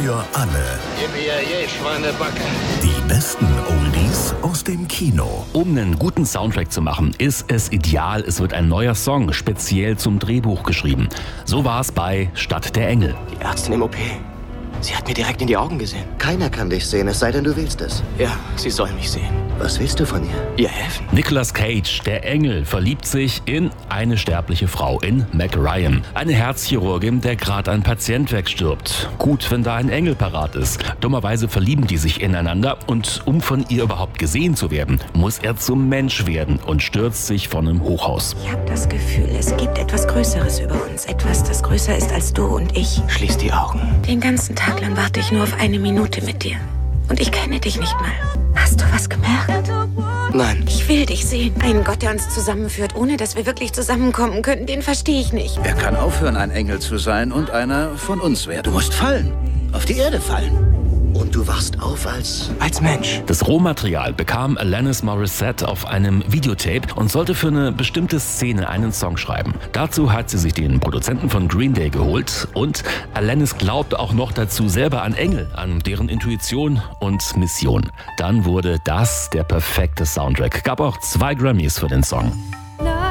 Für alle. Schweinebacke. Die besten Oldies aus dem Kino. Um einen guten Soundtrack zu machen, ist es ideal, es wird ein neuer Song speziell zum Drehbuch geschrieben. So war es bei Stadt der Engel. Die Ärztin im OP. Sie hat mir direkt in die Augen gesehen. Keiner kann dich sehen, es sei denn, du willst es. Ja, sie soll mich sehen. Was willst du von ihr? Ihr helfen. Nicolas Cage, der Engel, verliebt sich in eine sterbliche Frau, in Meg Ryan. Eine Herzchirurgin, der gerade ein Patient wegstirbt. Gut, wenn da ein Engel parat ist. Dummerweise verlieben die sich ineinander und um von ihr überhaupt gesehen zu werden, muss er zum Mensch werden und stürzt sich von einem Hochhaus. Ich habe das Gefühl, es gibt etwas Größeres über uns. Etwas, das größer ist als du und ich. Schließ die Augen. Den ganzen Tag lang warte ich nur auf eine Minute mit dir. Und ich kenne dich nicht mal. Hast du was gemerkt? Nein. Ich will dich sehen. Einen Gott, der uns zusammenführt, ohne dass wir wirklich zusammenkommen können, den verstehe ich nicht. Er kann aufhören, ein Engel zu sein und einer von uns werden. Du musst fallen. Auf die Erde fallen. Und du wachst auf als Mensch. Das Rohmaterial bekam Alanis Morissette auf einem Videotape und sollte für eine bestimmte Szene einen Song schreiben. Dazu hat sie sich den Produzenten von Green Day geholt und Alanis glaubt auch noch dazu selber an Engel, an deren Intuition und Mission. Dann wurde das der perfekte Soundtrack. Gab auch 2 Grammys für den Song.